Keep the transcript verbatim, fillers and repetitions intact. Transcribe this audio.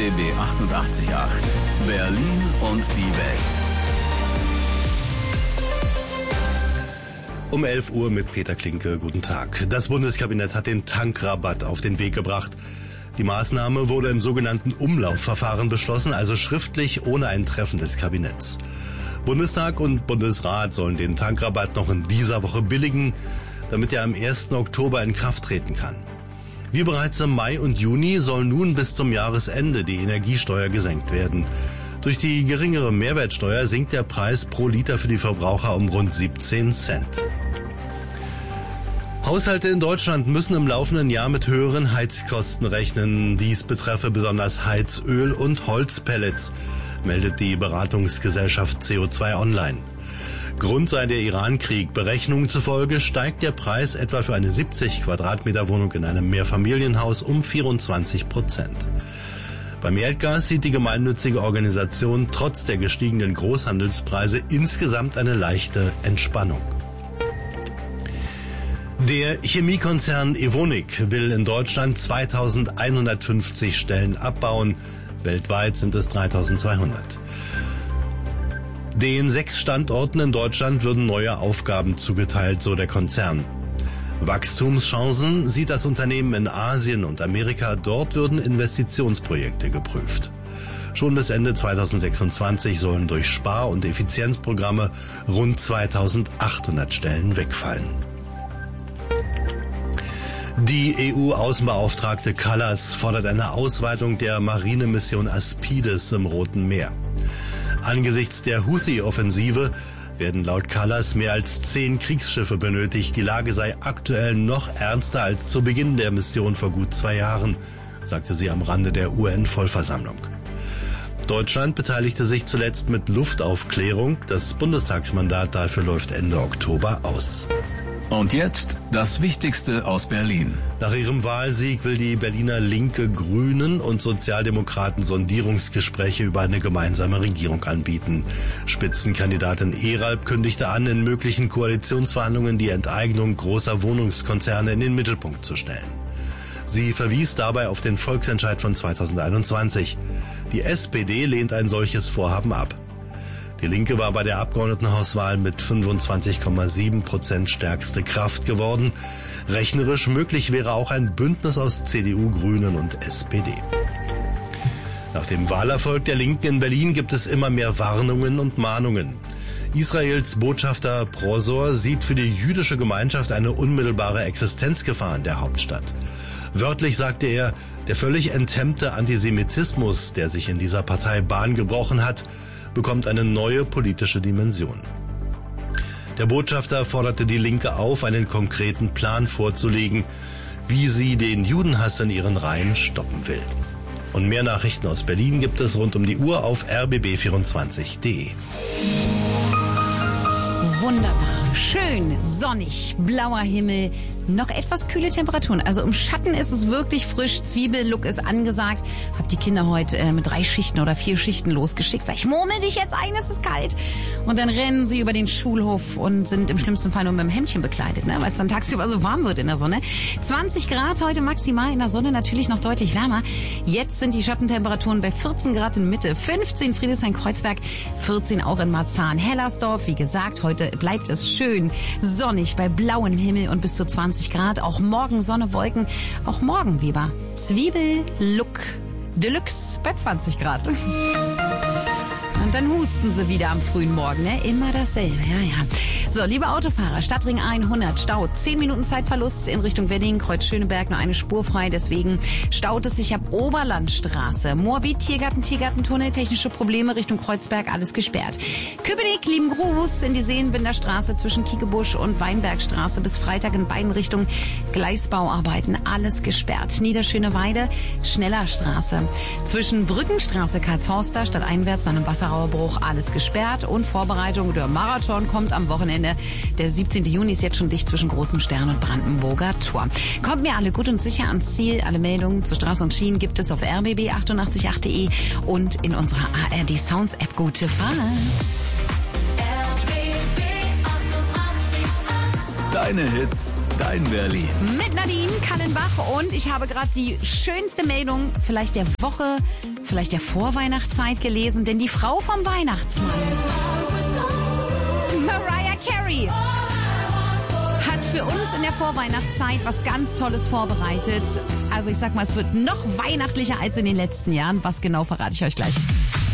B B achtundachtzig Komma acht. Berlin und die Welt. Um elf Uhr mit Peter Klinke. Guten Tag. Das Bundeskabinett hat den Tankrabatt auf den Weg gebracht. Die Maßnahme wurde im sogenannten Umlaufverfahren beschlossen, also schriftlich ohne ein Treffen des Kabinetts. Bundestag und Bundesrat sollen den Tankrabatt noch in dieser Woche billigen, damit er am ersten Oktober in Kraft treten kann. Wie bereits im Mai und Juni soll nun bis zum Jahresende die Energiesteuer gesenkt werden. Durch die geringere Mehrwertsteuer sinkt der Preis pro Liter für die Verbraucher um rund siebzehn Cent. Haushalte in Deutschland müssen im laufenden Jahr mit höheren Heizkosten rechnen. Dies betreffe besonders Heizöl und Holzpellets, meldet die Beratungsgesellschaft C O zwei Online. Grund sei der Iran-Krieg. Berechnungen zufolge steigt der Preis etwa für eine siebzig Quadratmeter Wohnung in einem Mehrfamilienhaus um vierundzwanzig Prozent. Beim Erdgas sieht die gemeinnützige Organisation trotz der gestiegenen Großhandelspreise insgesamt eine leichte Entspannung. Der Chemiekonzern Evonik will in Deutschland zweitausendeinhundertfünfzig Stellen abbauen. Weltweit sind es dreitausendzweihundert. Den sechs Standorten in Deutschland würden neue Aufgaben zugeteilt, so der Konzern. Wachstumschancen sieht das Unternehmen in Asien und Amerika. Dort würden Investitionsprojekte geprüft. Schon bis Ende zweitausendsechsundzwanzig sollen durch Spar- und Effizienzprogramme rund zweitausendachthundert Stellen wegfallen. Die E U-Außenbeauftragte Kallas fordert eine Ausweitung der Marinemission Aspides im Roten Meer. Angesichts der Houthi-Offensive werden laut Kallas mehr als zehn Kriegsschiffe benötigt. Die Lage sei aktuell noch ernster als zu Beginn der Mission vor gut zwei Jahren, sagte sie am Rande der U N-Vollversammlung. Deutschland beteiligte sich zuletzt mit Luftaufklärung. Das Bundestagsmandat dafür läuft Ende Oktober aus. Und jetzt das Wichtigste aus Berlin. Nach ihrem Wahlsieg will die Berliner Linke, Grünen und Sozialdemokraten Sondierungsgespräche über eine gemeinsame Regierung anbieten. Spitzenkandidatin Eralb kündigte an, in möglichen Koalitionsverhandlungen die Enteignung großer Wohnungskonzerne in den Mittelpunkt zu stellen. Sie verwies dabei auf den Volksentscheid von zweitausendeinundzwanzig. Die S P D lehnt ein solches Vorhaben ab. Die Linke war bei der Abgeordnetenhauswahl mit fünfundzwanzig Komma sieben Prozent stärkste Kraft geworden. Rechnerisch möglich wäre auch ein Bündnis aus C D U, Grünen und S P D. Nach dem Wahlerfolg der Linken in Berlin gibt es immer mehr Warnungen und Mahnungen. Israels Botschafter Prosor sieht für die jüdische Gemeinschaft eine unmittelbare Existenzgefahr in der Hauptstadt. Wörtlich sagte er, der völlig enthemmte Antisemitismus, der sich in dieser Partei Bahn gebrochen hat, bekommt eine neue politische Dimension. Der Botschafter forderte die Linke auf, einen konkreten Plan vorzulegen, wie sie den Judenhass in ihren Reihen stoppen will. Und mehr Nachrichten aus Berlin gibt es rund um die Uhr auf r b b vierundzwanzig punkt d e. Wunderbar, schön, sonnig, blauer Himmel, noch etwas kühle Temperaturen. Also im Schatten ist es wirklich frisch, Zwiebellook ist angesagt. Hab die Kinder heute äh, mit drei Schichten oder vier Schichten losgeschickt. Sag ich, murmel dich jetzt ein, es ist kalt. Und dann rennen sie über den Schulhof und sind im schlimmsten Fall nur mit dem Hemdchen bekleidet, ne? Weil es dann tagsüber so warm wird in der Sonne. zwanzig Grad heute maximal, in der Sonne natürlich noch deutlich wärmer. Jetzt sind die Schattentemperaturen bei vierzehn Grad in Mitte, fünfzehn Friedrichshain-Kreuzberg, vierzehn auch in Marzahn-Hellersdorf. Wie gesagt, heute bleibt es schön sonnig bei blauem Himmel und bis zu zwanzig Grad. Auch morgen Sonne, Wolken. Auch morgen, Weber. Zwiebel-Look Deluxe bei zwanzig Grad. Und dann husten sie wieder am frühen Morgen, ne? Immer dasselbe, ja, ja. So, liebe Autofahrer, Stadtring hundert, Stau, zehn Minuten Zeitverlust in Richtung Wedding, Kreuz Schöneberg, nur eine Spur frei, deswegen staut es sich ab Oberlandstraße. Moabit, Tiergarten, Tiergartentunnel, technische Probleme Richtung Kreuzberg, alles gesperrt. Köpenick, lieben Gruß in die Seenbinder Straße zwischen Kiekebusch und Weinbergstraße bis Freitag in beiden Richtungen. Gleisbauarbeiten, alles gesperrt. Niederschöneweide, Schnellerstraße. Zwischen Brückenstraße, Karlshorster, stadteinwärts, dann im Wasserauer Bruch, alles gesperrt. Und Vorbereitung, der Marathon kommt am Wochenende. Der siebzehnten Juni ist jetzt schon dicht zwischen Großen Stern und Brandenburger Tor. Kommt mir alle gut und sicher ans Ziel. Alle Meldungen zu Straße und Schienen gibt es auf r b b achtundachtzig punkt acht punkt d e und in unserer A R D Sounds App. Gute Fahrt! Deine Hits, dein Berlin. Mit Nadine Kallenbach und ich habe gerade die schönste Meldung vielleicht der Woche, vielleicht der Vorweihnachtszeit gelesen, denn die Frau vom Weihnachtsmann, Mariah Carey, hat für uns in der Vorweihnachtszeit was ganz Tolles vorbereitet. Also ich sag mal, es wird noch weihnachtlicher als in den letzten Jahren. Was genau, verrate ich euch gleich.